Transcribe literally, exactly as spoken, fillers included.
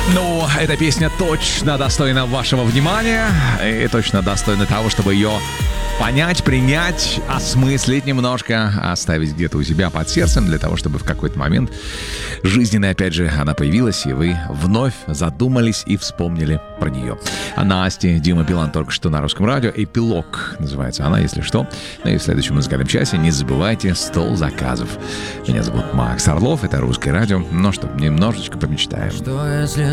Ну, эта песня точно достойна вашего внимания и точно достойна того, чтобы ее понять, принять, осмыслить немножко, оставить где-то у себя под сердцем, для того, чтобы в какой-то момент жизненный, опять же, она появилась, и вы вновь задумались и вспомнили про нее. А Насти, Дима Билан только что на Русском радио. «Эпилог» называется она, если что. Ну и в следующем музыкальном часе не забывайте стол заказов. Меня зовут Макс Орлов, это Русское радио. Ну что, немножечко помечтаем. Что если